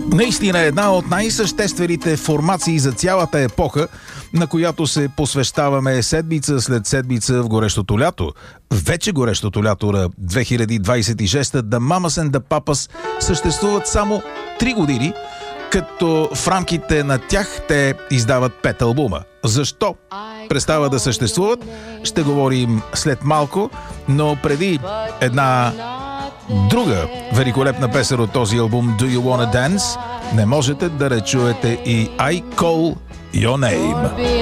Наистина една от най-съществените формации за цялата епоха, на която се посвещаваме седмица след седмица в горещото лято. Вече горещото лято на 2026, The Mamas and the Papas съществуват само 3 години, като в рамките на тях те издават 5 албума. Защо престава да съществуват, ще говорим след малко, но преди една друга великолепна песен от този албум Do You Wanna Dance, не можете да не чуете и I Call Your Name.